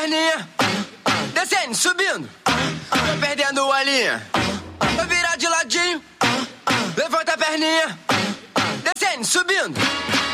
perninha. Descendo, subindo. Tô perdendo a linha. Vou virar de ladinho. Levanta a perninha. Descendo, subindo.